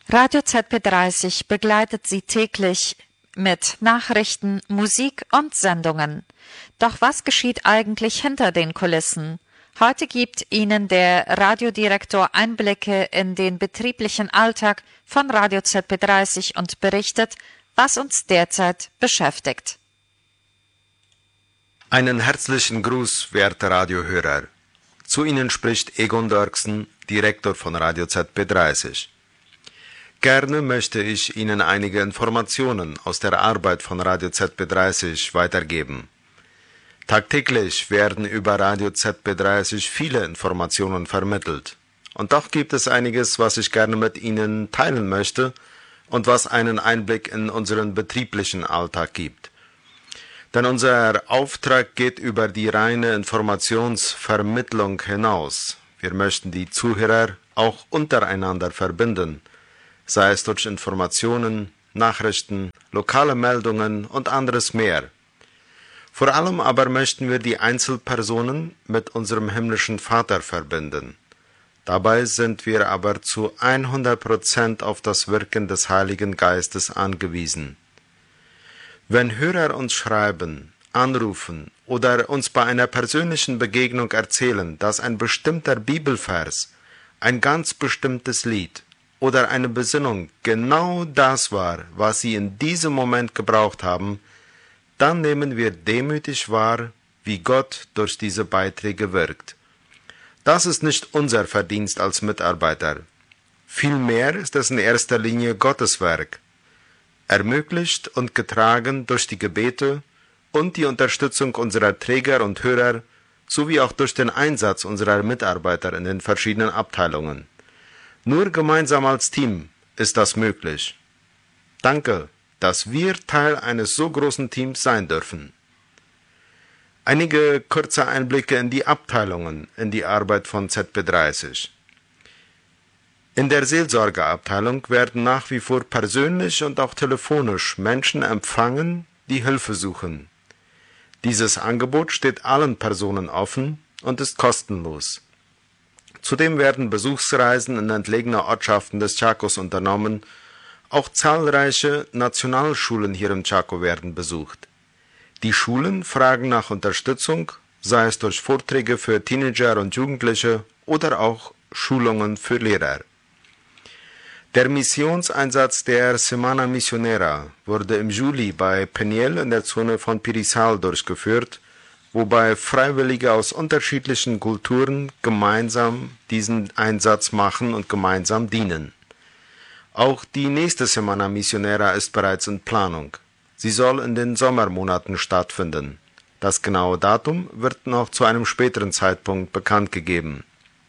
Radio ZP30 begleitet Sie täglich mit Nachrichten, Musik und Sendungen. Doch was geschieht eigentlich hinter den Kulissen? Heute gibt Ihnen der Radiodirektor Einblicke in den betrieblichen Alltag von Radio ZP30 und berichtet, was uns derzeit beschäftigt. Einen herzlichen Gruß, werte Radiohörer. Zu Ihnen spricht Egon Dörksen, Direktor von Radio ZP30. Gerne möchte ich Ihnen einige Informationen aus der Arbeit von Radio ZP30 weitergeben. Tagtäglich werden über Radio ZP30 viele Informationen vermittelt. Und doch gibt es einiges, was ich gerne mit Ihnen teilen möchte und was einen Einblick in unseren betrieblichen Alltag gibt. Denn unser Auftrag geht über die reine Informationsvermittlung hinaus. Wir möchten die Zuhörer auch untereinander verbinden, sei es durch Informationen, Nachrichten, lokale Meldungen und anderes mehr. Vor allem aber möchten wir die Einzelpersonen mit unserem himmlischen Vater verbinden. Dabei sind wir aber zu 100% auf das Wirken des Heiligen Geistes angewiesen. Wenn Hörer uns schreiben, anrufen oder uns bei einer persönlichen Begegnung erzählen, dass ein bestimmter Bibelvers, ein ganz bestimmtes Lied oder eine Besinnung genau das war, was sie in diesem Moment gebraucht haben, dann nehmen wir demütig wahr, wie Gott durch diese Beiträge wirkt. Das ist nicht unser Verdienst als Mitarbeiter. Vielmehr ist es in erster Linie Gottes Werk, ermöglicht und getragen durch die Gebete und die Unterstützung unserer Träger und Hörer, sowie auch durch den Einsatz unserer Mitarbeiter in den verschiedenen Abteilungen. Nur gemeinsam als Team ist das möglich. Danke, dass wir Teil eines so großen Teams sein dürfen. Einige kurze Einblicke in die Abteilungen, in die Arbeit von ZP30. In der Seelsorgeabteilung werden nach wie vor persönlich und auch telefonisch Menschen empfangen, die Hilfe suchen. Dieses Angebot steht allen Personen offen und ist kostenlos. Zudem werden Besuchsreisen in entlegene Ortschaften des Chacos unternommen. Auch zahlreiche Nationalschulen hier im Chaco werden besucht. Die Schulen fragen nach Unterstützung, sei es durch Vorträge für Teenager und Jugendliche oder auch Schulungen für Lehrer. Der Missionseinsatz der Semana Misionera wurde im Juli bei Peniel in der Zone von Pirisal durchgeführt, wobei Freiwillige aus unterschiedlichen Kulturen gemeinsam diesen Einsatz machen und gemeinsam dienen. Auch die nächste Semana Misionera ist bereits in Planung. Sie soll in den Sommermonaten stattfinden. Das genaue Datum wird noch zu einem späteren Zeitpunkt bekannt gegeben.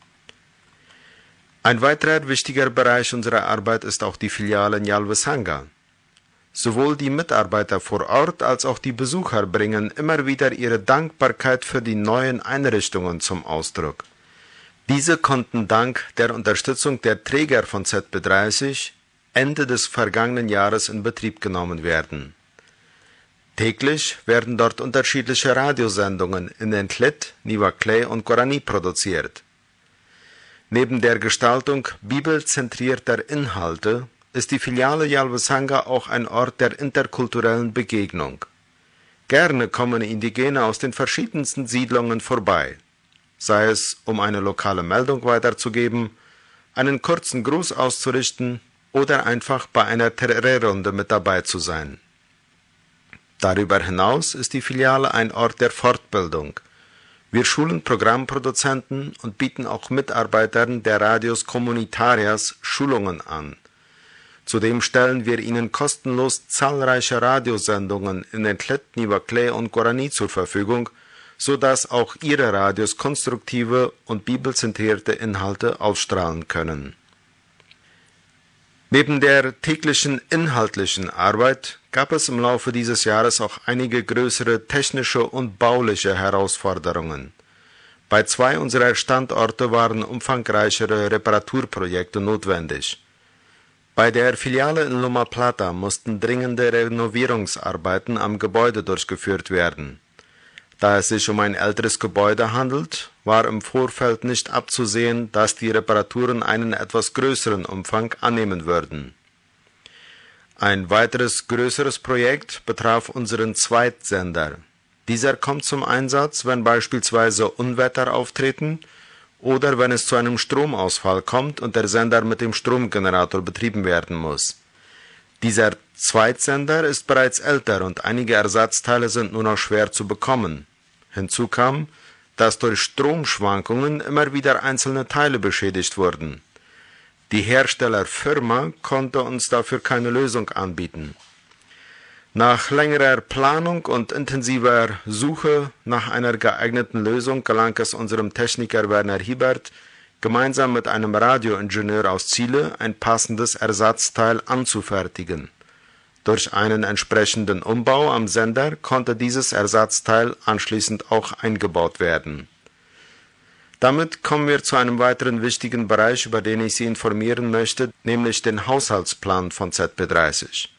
Ein weiterer wichtiger Bereich unserer Arbeit ist auch die Filiale Nyalvesanga. Sowohl die Mitarbeiter vor Ort als auch die Besucher bringen immer wieder ihre Dankbarkeit für die neuen Einrichtungen zum Ausdruck. Diese konnten dank der Unterstützung der Träger von ZP30 Ende des vergangenen Jahres in Betrieb genommen werden. Täglich werden dort unterschiedliche Radiosendungen in Entlet, Nivacle und Guarani produziert. Neben der Gestaltung bibelzentrierter Inhalte ist die Filiale Nyalvesanga auch ein Ort der interkulturellen Begegnung. Gerne kommen Indigene aus den verschiedensten Siedlungen vorbei, sei es um eine lokale Meldung weiterzugeben, einen kurzen Gruß auszurichten oder einfach bei einer Tereré-Runde mit dabei zu sein. Darüber hinaus ist die Filiale ein Ort der Fortbildung. Wir schulen Programmproduzenten und bieten auch Mitarbeitern der Radios Comunitarias Schulungen an. Zudem stellen wir ihnen kostenlos zahlreiche Radiosendungen in Entlet, Nivacle und Guarani zur Verfügung, sodass auch ihre Radios konstruktive und bibelzentrierte Inhalte ausstrahlen können. Neben der täglichen inhaltlichen Arbeit gab es im Laufe dieses Jahres auch einige größere technische und bauliche Herausforderungen. Bei 2 unserer Standorte waren umfangreichere Reparaturprojekte notwendig. Bei der Filiale in Loma Plata mussten dringende Renovierungsarbeiten am Gebäude durchgeführt werden. Da es sich um ein älteres Gebäude handelt, war im Vorfeld nicht abzusehen, dass die Reparaturen einen etwas größeren Umfang annehmen würden. Ein weiteres größeres Projekt betraf unseren Zweitsender. Dieser kommt zum Einsatz, wenn beispielsweise Unwetter auftreten oder wenn es zu einem Stromausfall kommt und der Sender mit dem Stromgenerator betrieben werden muss. Dieser Zweitsender ist bereits älter und einige Ersatzteile sind nur noch schwer zu bekommen. Hinzu kam, dass durch Stromschwankungen immer wieder einzelne Teile beschädigt wurden. Die Herstellerfirma konnte uns dafür keine Lösung anbieten. Nach längerer Planung und intensiver Suche nach einer geeigneten Lösung gelang es unserem Techniker Werner Hiebert, gemeinsam mit einem Radioingenieur aus Chile ein passendes Ersatzteil anzufertigen. Durch einen entsprechenden Umbau am Sender konnte dieses Ersatzteil anschließend auch eingebaut werden. Damit kommen wir zu einem weiteren wichtigen Bereich, über den ich Sie informieren möchte, nämlich den Haushaltsplan von ZB30.